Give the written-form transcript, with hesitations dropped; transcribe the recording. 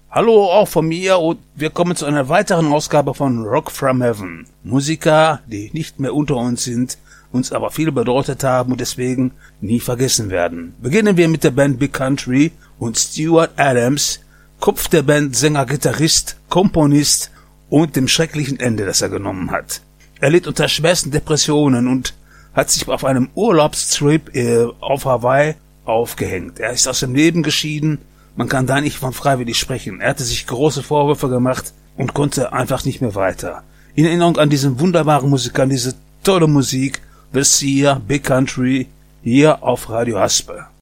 Hallo auch von mir und wir kommen zu einer weiteren Ausgabe von Rock from Heaven. Musiker, die nicht mehr unter uns sind, uns aber viel bedeutet haben und deswegen nie vergessen werden. Beginnen wir mit der Band Big Country und Stuart Adams, Kopf der Band, Sänger, Gitarrist, Komponist und dem schrecklichen Ende, das er genommen hat. Er litt unter schwersten Depressionen und hat sich auf einem Urlaubstrip auf Hawaii aufgehängt. Er ist aus dem Leben geschieden, man kann da nicht von freiwillig sprechen. Er hatte sich große Vorwürfe gemacht und konnte einfach nicht mehr weiter. In Erinnerung an diesen wunderbaren Musiker, an diese tolle Musik, The Seer, Big Country, hier auf Radio Haspe.